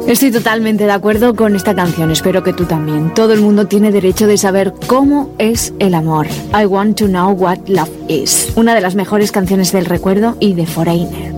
Estoy totalmente de acuerdo con esta canción, espero que tú también. Todo el mundo tiene derecho de saber cómo es el amor. I Want to Know What Love Is. Una de las mejores canciones del recuerdo y de Foreigner.